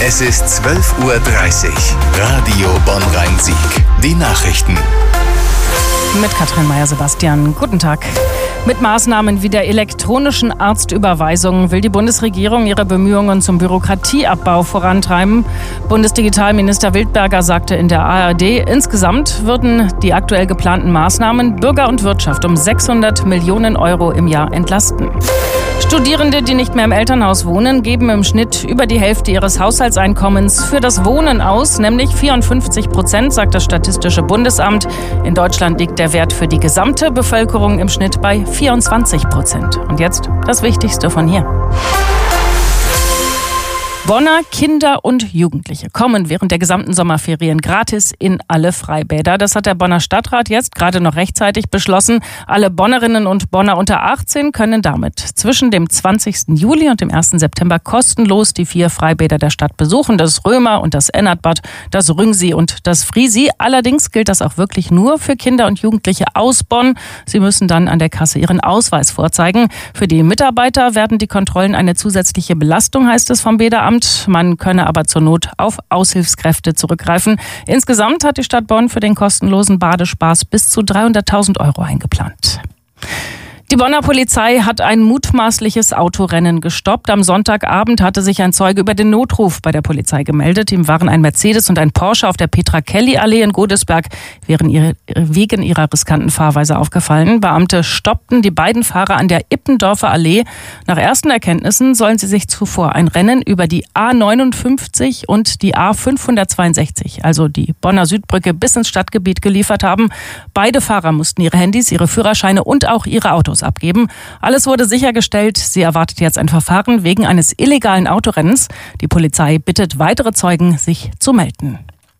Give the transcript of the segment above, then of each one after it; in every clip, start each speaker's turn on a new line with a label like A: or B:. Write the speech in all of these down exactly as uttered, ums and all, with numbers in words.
A: Es ist zwölf Uhr dreißig. Radio Bonn-Rhein-Sieg. Die Nachrichten.
B: Mit Katrin Meyer-Sebastian. Guten Tag. Mit Maßnahmen wie der elektronischen Arztüberweisung will die Bundesregierung ihre Bemühungen zum Bürokratieabbau vorantreiben. Bundesdigitalminister Wildberger sagte in der A R D, insgesamt würden die aktuell geplanten Maßnahmen Bürger und Wirtschaft um sechshundert Millionen Euro im Jahr entlasten. Studierende, die nicht mehr im Elternhaus wohnen, geben im Schnitt über die Hälfte ihres Haushaltseinkommens für das Wohnen aus, nämlich vierundfünfzig Prozent, sagt das Statistische Bundesamt. In Deutschland liegt der Wert für die gesamte Bevölkerung im Schnitt bei vierundzwanzig Prozent. Und jetzt das Wichtigste von hier. Bonner Kinder und Jugendliche kommen während der gesamten Sommerferien gratis in alle Freibäder. Das hat der Bonner Stadtrat jetzt gerade noch rechtzeitig beschlossen. Alle Bonnerinnen und Bonner unter achtzehn können damit zwischen dem zwanzigsten Juli und dem ersten September kostenlos die vier Freibäder der Stadt besuchen. Das Römer und das Ennertbad, das Rüngsee und das Friesi. Allerdings gilt das auch wirklich nur für Kinder und Jugendliche aus Bonn. Sie müssen dann an der Kasse ihren Ausweis vorzeigen. Für die Mitarbeiter werden die Kontrollen eine zusätzliche Belastung, heißt es vom Bäderamt. Man könne aber zur Not auf Aushilfskräfte zurückgreifen. Insgesamt hat die Stadt Bonn für den kostenlosen Badespaß bis zu dreihunderttausend Euro eingeplant. Die Bonner Polizei hat ein mutmaßliches Autorennen gestoppt. Am Sonntagabend hatte sich ein Zeuge über den Notruf bei der Polizei gemeldet. Ihm waren ein Mercedes und ein Porsche auf der Petra-Kelly-Allee in Godesberg wegen ihrer riskanten Fahrweise aufgefallen. Beamte stoppten die beiden Fahrer an der Ippendorfer Allee. Nach ersten Erkenntnissen sollen sie sich zuvor ein Rennen über die A neunundfünfzig und die A fünfhundertzweiundsechzig, also die Bonner Südbrücke, bis ins Stadtgebiet geliefert haben. Beide Fahrer mussten ihre Handys, ihre Führerscheine und auch ihre Autos abgeben. Alles wurde sichergestellt. Sie erwartet jetzt ein Verfahren wegen eines illegalen Autorennens. Die Polizei bittet weitere Zeugen, sich zu melden.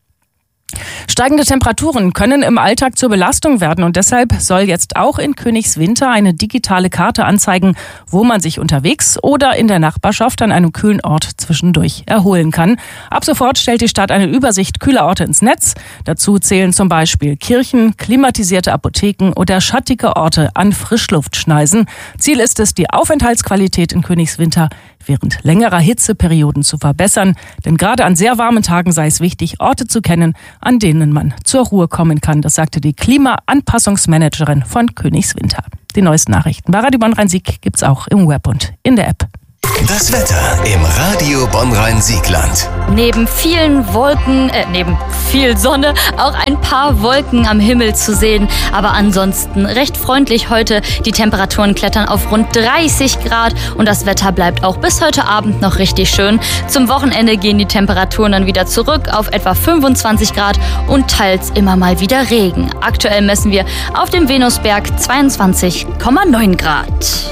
B: Steigende Temperaturen können im Alltag zur Belastung werden und deshalb soll jetzt auch in Königswinter eine digitale Karte anzeigen, wo man sich unterwegs oder in der Nachbarschaft an einem kühlen Ort zwischendurch erholen kann. Ab sofort stellt die Stadt eine Übersicht kühler Orte ins Netz. Dazu zählen zum Beispiel Kirchen, klimatisierte Apotheken oder schattige Orte an Frischluftschneisen. Ziel ist es, die Aufenthaltsqualität in Königswinter während längerer Hitzeperioden zu verbessern. Denn gerade an sehr warmen Tagen sei es wichtig, Orte zu kennen, an denen man zur Ruhe kommen kann. Das sagte die Klimaanpassungsmanagerin von Königswinter. Die neuesten Nachrichten bei Radio Bonn-Rhein-Sieg gibt's auch im Web und in der App.
A: Das Wetter im Radio Bonn-Rhein-Siegland.
C: Neben vielen Wolken, äh, neben viel Sonne, auch ein paar Wolken am Himmel zu sehen. Aber ansonsten recht freundlich heute. Die Temperaturen klettern auf rund dreißig Grad und das Wetter bleibt auch bis heute Abend noch richtig schön. Zum Wochenende gehen die Temperaturen dann wieder zurück auf etwa fünfundzwanzig Grad und teils immer mal wieder Regen. Aktuell messen wir auf dem Venusberg zweiundzwanzig Komma neun Grad.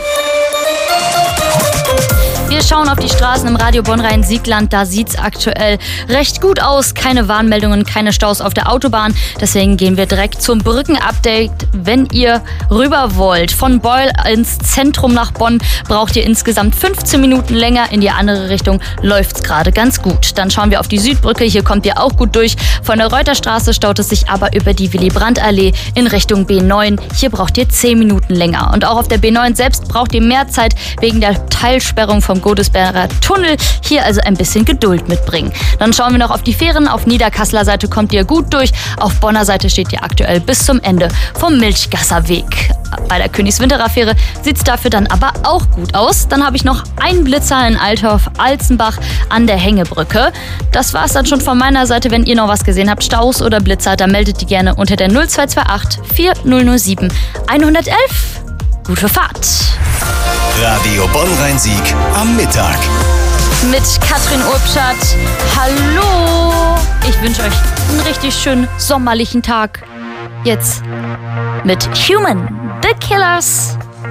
C: Wir schauen auf die Straßen im Radio Bonn-Rhein-Siegland. Da sieht's aktuell recht gut aus. Keine Warnmeldungen, keine Staus auf der Autobahn. Deswegen gehen wir direkt zum Brückenupdate. Wenn ihr rüber wollt, von Beul ins Zentrum nach Bonn, braucht ihr insgesamt fünfzehn Minuten länger. In die andere Richtung läuft's gerade ganz gut. Dann schauen wir auf die Südbrücke. Hier kommt ihr auch gut durch. Von der Reuterstraße staut es sich aber über die Willy-Brandt-Allee in Richtung B neun. Hier braucht ihr zehn Minuten länger. Und auch auf der B neun selbst braucht ihr mehr Zeit wegen der Teilsperrung vom Godesberger Tunnel. Hier also ein bisschen Geduld mitbringen. Dann schauen wir noch auf die Fähren. Auf Niederkasseler Seite kommt ihr gut durch. Auf Bonner Seite steht ihr aktuell bis zum Ende vom Milchgasser Weg. Bei der Königswinterer Fähre sieht es dafür dann aber auch gut aus. Dann habe ich noch einen Blitzer in Althoff-Alzenbach an der Hängebrücke. Das war es dann schon von meiner Seite. Wenn ihr noch was gesehen habt, Staus oder Blitzer, dann meldet die gerne unter der null zwei zwei acht vier null null sieben eins eins eins. Gute Fahrt!
A: Radio Bonn-Rhein-Sieg am Mittag.
C: Mit Katrin Urbschat. Hallo! Ich wünsche euch einen richtig schönen sommerlichen Tag. Jetzt mit Human, The Killers.